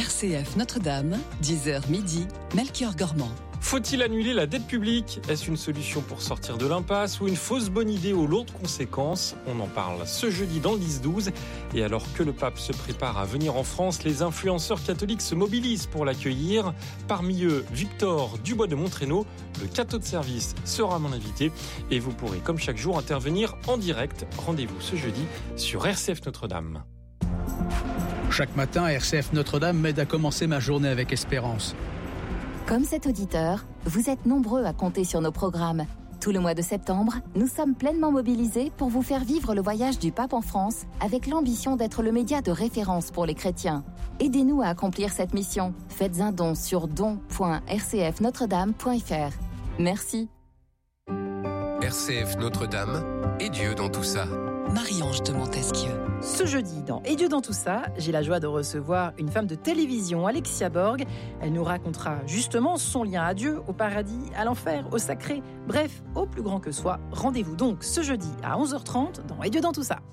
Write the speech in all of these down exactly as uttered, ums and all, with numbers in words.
R C F Notre-Dame, dix heures midi, Melchior Gormand. Faut-il annuler la dette publique ? Est-ce une solution pour sortir de l'impasse ou une fausse bonne idée aux lourdes conséquences ? On en parle ce jeudi dans le dix douze. Et alors que le pape se prépare à venir en France, les influenceurs catholiques se mobilisent pour l'accueillir. Parmi eux, Victor Dubois de Montrénaud, le catho de service, sera mon invité. Et vous pourrez, comme chaque jour, intervenir en direct. Rendez-vous ce jeudi sur R C F Notre-Dame. Chaque matin, R C F Notre-Dame m'aide à commencer ma journée avec espérance. Comme cet auditeur, vous êtes nombreux à compter sur nos programmes. Tout le mois de septembre, nous sommes pleinement mobilisés pour vous faire vivre le voyage du pape en France avec l'ambition d'être le média de référence pour les chrétiens. Aidez-nous à accomplir cette mission. Faites un don sur don point r c f notre dame point f r. Merci. R C F Notre-Dame et Dieu dans tout ça. Marie-Ange de Montesquieu. Ce jeudi, dans Et Dieu dans tout ça, j'ai la joie de recevoir une femme de télévision, Alexia Borg. Elle nous racontera justement son lien à Dieu, au paradis, à l'enfer, au sacré, bref, au plus grand que soi. Rendez-vous donc ce jeudi à onze heures trente dans Et Dieu dans tout ça.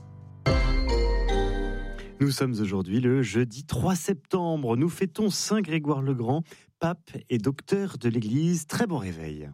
Nous sommes aujourd'hui le jeudi trois septembre. Nous fêtons Saint Grégoire le Grand, pape et docteur de l'Église. Très bon réveil.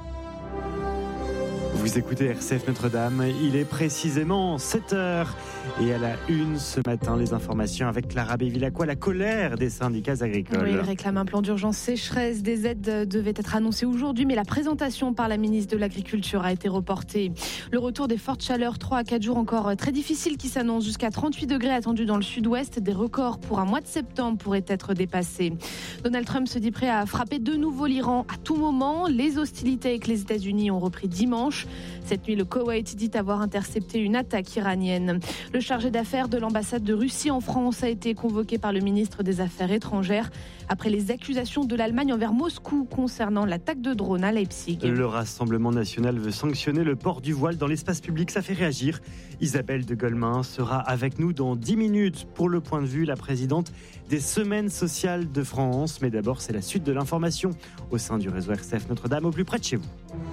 Vous écoutez R C F Notre-Dame, il est précisément sept heures et à la une ce matin, les informations avec Clara Bévilacqua, la colère des syndicats agricoles. Oui, ils réclament un plan d'urgence sécheresse. Des aides devaient être annoncées aujourd'hui, mais la présentation par la ministre de l'Agriculture a été reportée. Le retour des fortes chaleurs, trois à quatre jours encore très difficiles qui s'annoncent, jusqu'à trente-huit degrés attendus dans le sud-ouest. Des records pour un mois de septembre pourraient être dépassés. Donald Trump se dit prêt à frapper de nouveau l'Iran à tout moment. Les hostilités avec les États-Unis ont repris dimanche. Cette nuit, le Koweït dit avoir intercepté une attaque iranienne. Le chargé d'affaires de l'ambassade de Russie en France a été convoqué par le ministre des Affaires étrangères après les accusations de l'Allemagne envers Moscou concernant l'attaque de drone à Leipzig. Le Rassemblement national veut sanctionner le port du voile dans l'espace public. Ça fait réagir. Isabelle de Golemin sera avec nous dans dix minutes pour le point de vue, la présidente des Semaines sociales de France. Mais d'abord, c'est la suite de l'information au sein du réseau R C F Notre-Dame, au plus près de chez vous.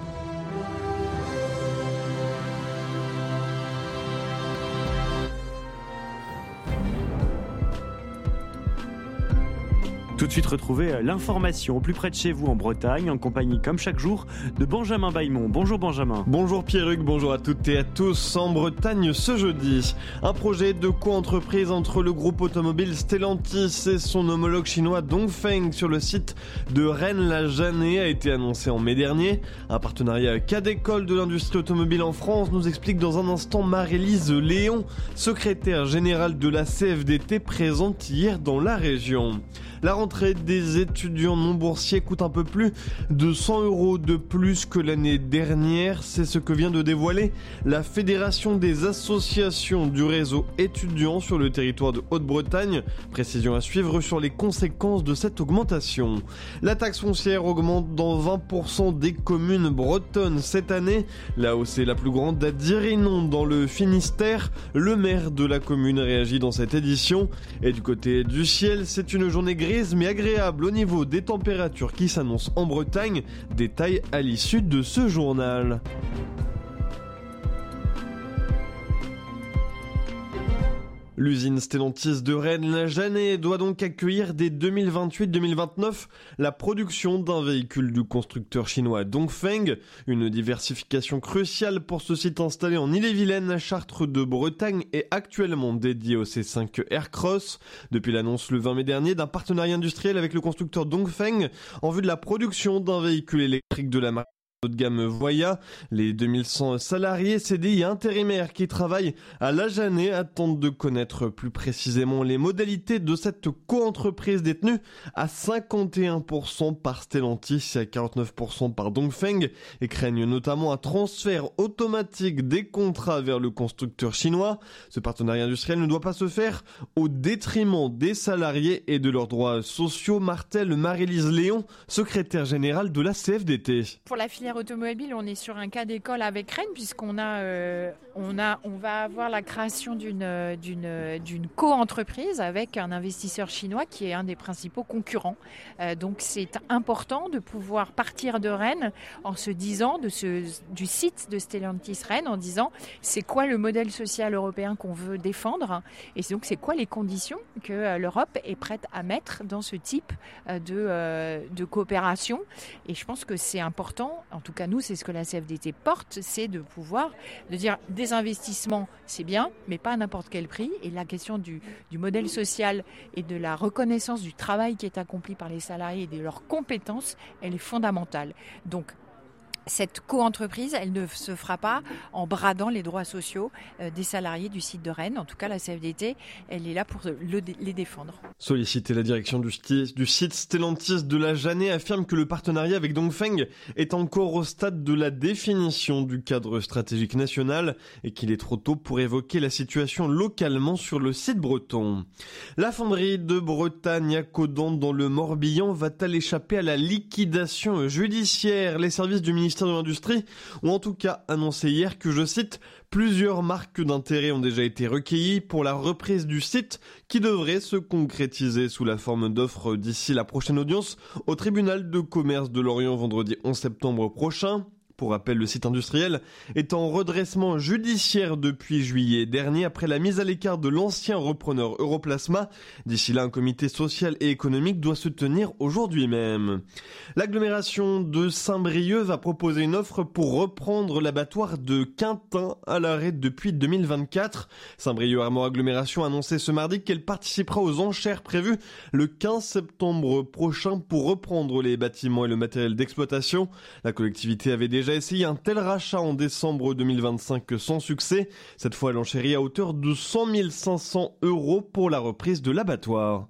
Tout de suite, retrouver l'information au plus près de chez vous en Bretagne, en compagnie, comme chaque jour, de Benjamin Bailmont. Bonjour Benjamin. Bonjour Pierruc, bonjour à toutes et à tous. En Bretagne ce jeudi, un projet de co-entreprise entre le groupe automobile Stellantis et son homologue chinois Dongfeng sur le site de Rennes-la-Jeannet a été annoncé en mai dernier. Un partenariat cas d'école de l'industrie automobile en France, nous explique dans un instant Marie-Lise Léon, secrétaire générale de la C F D T présente hier dans la région. La rentrée des étudiants non boursiers coûte un peu plus de cent euros de plus que l'année dernière. C'est ce que vient de dévoiler la Fédération des associations du réseau étudiant sur le territoire de Haute-Bretagne. Précision à suivre sur les conséquences de cette augmentation. La taxe foncière augmente dans vingt pour cent des communes bretonnes cette année. La hausse est la plus grande à Dirinon dans le Finistère. Le maire de la commune réagit dans cette édition. Et du côté du ciel, c'est une journée grise mais agréable au niveau des températures qui s'annoncent en Bretagne. Détail à l'issue de ce journal. L'usine Stellantis de Rennes-la-Jeannet doit donc accueillir dès deux mille vingt-huit deux mille vingt-neuf la production d'un véhicule du constructeur chinois Dongfeng. Une diversification cruciale pour ce site installé en Ille-et-Vilaine, Chartres de Bretagne est actuellement dédié au C cinq Aircross. Depuis l'annonce le vingt mai dernier d'un partenariat industriel avec le constructeur Dongfeng en vue de la production d'un véhicule électrique de la marque haut de gamme Voya, les deux mille cent salariés C D I intérimaires qui travaillent à la Jeannet attendent de connaître plus précisément les modalités de cette co-entreprise détenue à cinquante et un pour cent par Stellantis et à quarante-neuf pour cent par Dongfeng et craignent notamment un transfert automatique des contrats vers le constructeur chinois. Ce partenariat industriel ne doit pas se faire au détriment des salariés et de leurs droits sociaux, martèle Marie-Lise Léon, secrétaire générale de la C F D T. Pour la filière filière automobile, on est sur un cas d'école avec Rennes, puisqu'on a, euh, on a, on va avoir la création d'une, d'une, d'une co-entreprise avec un investisseur chinois qui est un des principaux concurrents. Euh, donc c'est important de pouvoir partir de Rennes en se disant, de ce, du site de Stellantis Rennes, en disant c'est quoi le modèle social européen qu'on veut défendre, et donc c'est quoi les conditions que euh, l'Europe est prête à mettre dans ce type euh, de, euh, de coopération. Et je pense que c'est important, en tout cas nous, c'est ce que la C F D T porte, c'est de pouvoir de dire des investissements, c'est bien, mais pas à n'importe quel prix. Et la question du, du modèle social et de la reconnaissance du travail qui est accompli par les salariés et de leurs compétences, elle est fondamentale. Donc, cette co-entreprise, elle ne se fera pas en bradant les droits sociaux euh, des salariés du site de Rennes. En tout cas, la C F D T, elle est là pour le, les défendre. Sollicité, la direction du, du site Stellantis de la Jeannet affirme que le partenariat avec Dongfeng est encore au stade de la définition du cadre stratégique national et qu'il est trop tôt pour évoquer la situation localement sur le site breton. La fonderie de Bretagne à Caudan dans le Morbihan va-t-elle échapper à la liquidation judiciaire ? Les services du ministère de l'Industrie ont en tout cas annoncé hier que, je cite, plusieurs marques d'intérêt ont déjà été recueillies pour la reprise du site qui devrait se concrétiser sous la forme d'offres d'ici la prochaine audience au tribunal de commerce de Lorient vendredi onze septembre prochain. Pour rappel, le site industriel est en redressement judiciaire depuis juillet dernier après la mise à l'écart de l'ancien repreneur Europlasma. D'ici là, un comité social et économique doit se tenir aujourd'hui même. L'agglomération de Saint-Brieuc va proposer une offre pour reprendre l'abattoir de Quintin à l'arrêt depuis deux mille vingt-quatre. Saint-Brieuc Armor Agglomération a annoncé ce mardi qu'elle participera aux enchères prévues le quinze septembre prochain pour reprendre les bâtiments et le matériel d'exploitation. La collectivité avait déjà essayé un tel rachat en décembre deux mille vingt-cinq sans succès. Cette fois, elle enchérit à hauteur de cent mille cinq cents euros pour la reprise de l'abattoir.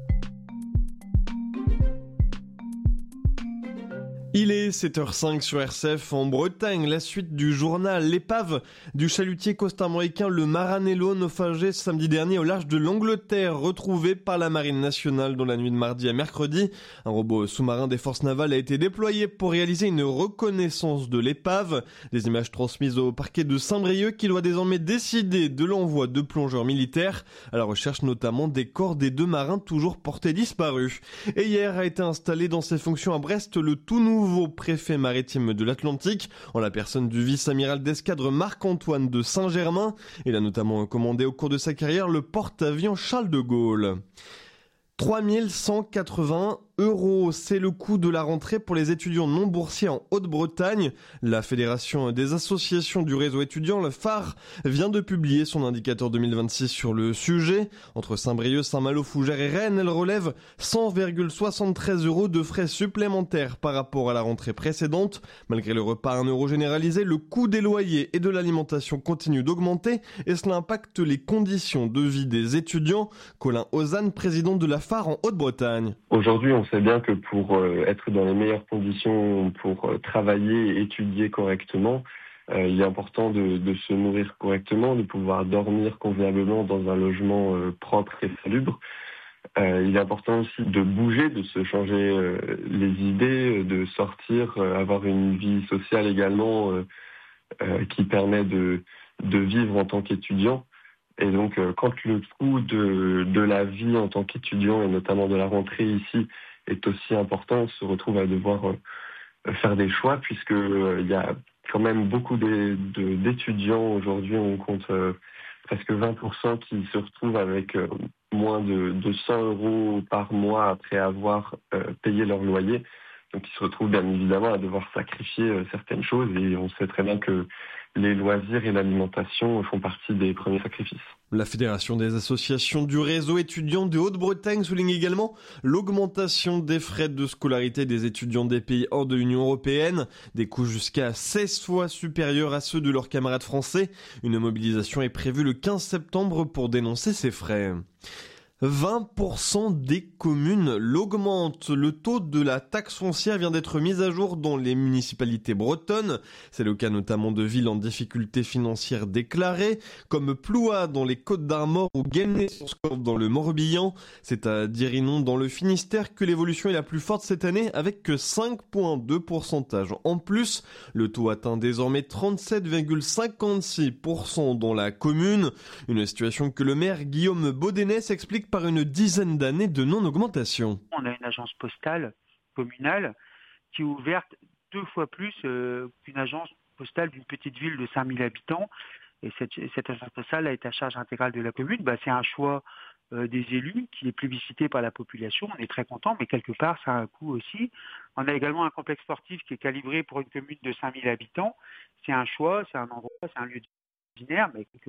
Il est sept heures cinq sur R C F en Bretagne. La suite du journal. L'épave du chalutier costarmoricain le Maranello naufragé samedi dernier au large de l'Angleterre, retrouvé par la Marine nationale dans la nuit de mardi à mercredi. Un robot sous-marin des forces navales a été déployé pour réaliser une reconnaissance de l'épave. Des images transmises au parquet de Saint-Brieuc qui doit désormais décider de l'envoi de plongeurs militaires à la recherche notamment des corps des deux marins toujours portés disparus. Et hier a été installé dans ses fonctions à Brest le tout nouveau nouveau préfet maritime de l'Atlantique, en la personne du vice-amiral d'escadre Marc-Antoine de Saint-Germain. Il a notamment commandé au cours de sa carrière le porte-avions Charles de Gaulle. trois mille cent quatre-vingts euros, c'est le coût de la rentrée pour les étudiants non boursiers en Haute-Bretagne. La Fédération des associations du réseau étudiant, le F A R, vient de publier son indicateur deux mille vingt-six sur le sujet. Entre Saint-Brieuc, Saint-Malo, Fougères et Rennes, elle relève cent virgule soixante-treize euros de frais supplémentaires par rapport à la rentrée précédente. Malgré le repas à un euro généralisé, le coût des loyers et de l'alimentation continue d'augmenter et cela impacte les conditions de vie des étudiants. Colin Ozanne, président de la F A R en Haute-Bretagne. Aujourd'hui, on sait bien que pour euh, être dans les meilleures conditions pour euh, travailler et étudier correctement, euh, il est important de, de se nourrir correctement, de pouvoir dormir convenablement dans un logement euh, propre et salubre. Euh, il est important aussi de bouger, de se changer euh, les idées, de sortir, euh, avoir une vie sociale également euh, euh, qui permet de, de vivre en tant qu'étudiant. Et donc, euh, quand le coût de, de la vie en tant qu'étudiant, et notamment de la rentrée ici, est aussi important, on se retrouve à devoir euh, faire des choix, puisque euh, il y a quand même beaucoup de, de, d'étudiants aujourd'hui, on compte euh, presque vingt pour cent qui se retrouvent avec euh, moins de, de cent euros par mois après avoir euh, payé leur loyer. Donc ils se retrouvent bien évidemment à devoir sacrifier euh, certaines choses, et on sait très bien que les loisirs et l'alimentation font partie des premiers sacrifices. La Fédération des associations du réseau étudiant de Haute-Bretagne souligne également l'augmentation des frais de scolarité des étudiants des pays hors de l'Union européenne, des coûts jusqu'à seize fois supérieurs à ceux de leurs camarades français. Une mobilisation est prévue le quinze septembre pour dénoncer ces frais. vingt pour cent des communes l'augmentent. Le taux de la taxe foncière vient d'être mis à jour dans les municipalités bretonnes. C'est le cas notamment de villes en difficulté financière déclarée, comme Ploua dans les Côtes-d'Armor ou Guelnay-sur-Scorff dans le Morbihan. C'est à Dirinon dans le Finistère que l'évolution est la plus forte cette année, avec que cinq virgule deux pourcentage en plus. Le taux atteint désormais trente-sept virgule cinquante-six pour cent dans la commune. Une situation que le maire Guillaume Baudenès explique par une dizaine d'années de non-augmentation. On a une agence postale communale qui est ouverte deux fois plus euh, qu'une agence postale d'une petite ville de cinq mille habitants. Et cette, cette agence postale a été à charge intégrale de la commune. Bah, c'est un choix euh, des élus qui est plébiscité par la population. On est très content, mais quelque part, ça a un coût aussi. On a également un complexe sportif qui est calibré pour une commune de cinq mille habitants. C'est un choix, c'est un endroit, c'est un lieu ordinaire, mais quelque